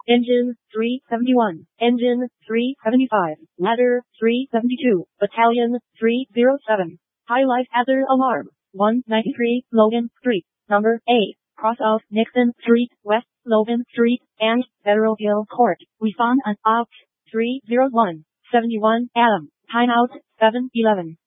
Engine 371, Engine 375, Ladder 372, Battalion 307. High life hazard alarm. 193 Logan Street, number 8, cross of Nixon Street, West Logan Street, and Federal Hill Court. We found an OPT 301, 71 Adam, timeout 7:11.